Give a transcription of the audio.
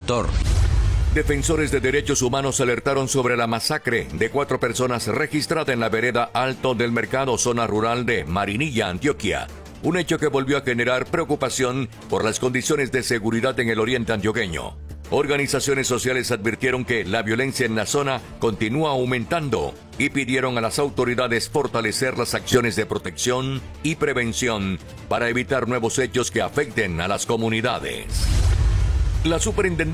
sector. Defensores de derechos humanos alertaron sobre la masacre de 4 personas registrada en la vereda Alto del Mercado, zona rural de Marinilla, Antioquia. Un hecho que volvió a generar preocupación por las condiciones de seguridad en el oriente antioqueño. Organizaciones sociales advirtieron que la violencia en la zona continúa aumentando y pidieron a las autoridades fortalecer las acciones de protección y prevención para evitar nuevos hechos que afecten a las comunidades. La superintendencia